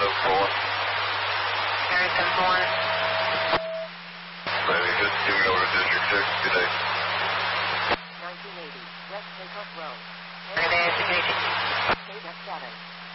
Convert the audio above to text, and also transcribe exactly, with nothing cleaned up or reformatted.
seven four one. Area seven four one. Miami good, moving over to District six, good day. nineteen eighty, West Takeoff Road. Good day, District eight. State at seven.